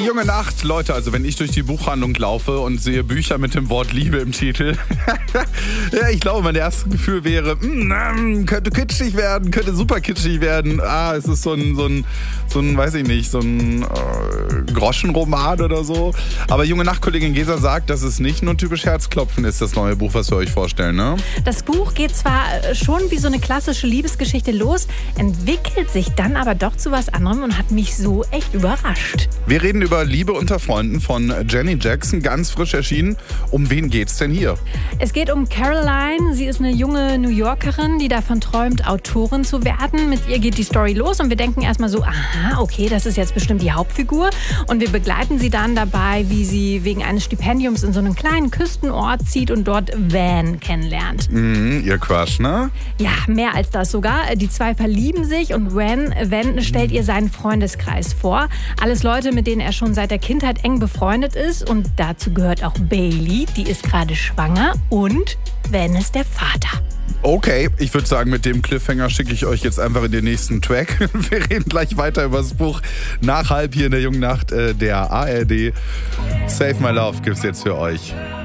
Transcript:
Die junge Nacht, Leute, also wenn ich durch die Buchhandlung laufe und sehe Bücher mit dem Wort Liebe im Titel, ja, ich glaube, mein erstes Gefühl wäre, könnte kitschig werden, könnte super kitschig werden. Es ist so ein weiß ich nicht, so ein Groschenroman oder so. Aber junge Nacht-Kollegin Gesa sagt, dass es nicht nur typisch Herzklopfen ist, das neue Buch, was wir euch vorstellen, ne? Das Buch geht zwar schon wie so eine klassische Liebesgeschichte los, entwickelt sich dann aber doch zu was anderem und hat mich so echt überrascht. Wir reden über Liebe unter Freunden von Jenny Jackson, ganz frisch erschienen. Um wen geht's denn hier? Es geht um Caroline. Sie ist eine junge New Yorkerin, die davon träumt, Autorin zu werden. Mit ihr geht die Story los und wir denken erstmal so, aha, okay, das ist jetzt bestimmt die Hauptfigur. Und wir begleiten sie dann dabei, wie sie wegen eines Stipendiums in so einen kleinen Küstenort zieht und dort Van kennenlernt. Ihr Crush, ne? Ja, mehr als das sogar. Die zwei verlieben sich und Van stellt ihr seinen Freundeskreis vor. Alles Leute, mit denen er schon seit der Kindheit eng befreundet ist. Und dazu gehört auch Bailey, die ist gerade schwanger. Und Van ist der Vater. Okay, ich würde sagen, mit dem Cliffhanger schicke ich euch jetzt einfach in den nächsten Track. Wir reden gleich weiter über das Buch nach halb hier in der jungen Nacht der ARD. Save My Love gibt's jetzt für euch.